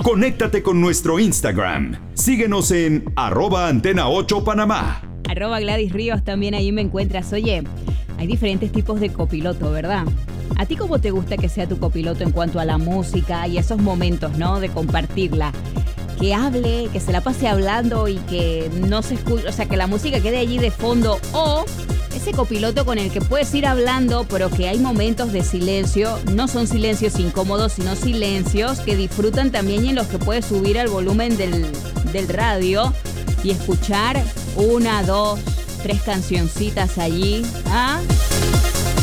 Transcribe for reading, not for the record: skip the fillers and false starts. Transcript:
Conéctate con nuestro Instagram. Síguenos en @Antena8Panamá. @Gladys Ríos, también ahí me encuentras. Oye, hay diferentes tipos de copiloto, ¿verdad? ¿A ti cómo te gusta que sea tu copiloto en cuanto a la música y esos momentos, ¿no? De compartirla. Que hable, que se la pase hablando y que no se escuche, o sea, que la música quede allí de fondo, o ese copiloto con el que puedes ir hablando, pero que hay momentos de silencio, no son silencios incómodos, sino silencios que disfrutan también y en los que puedes subir al volumen del radio y escuchar 1, 2, 3 cancioncitas allí, ¿ah?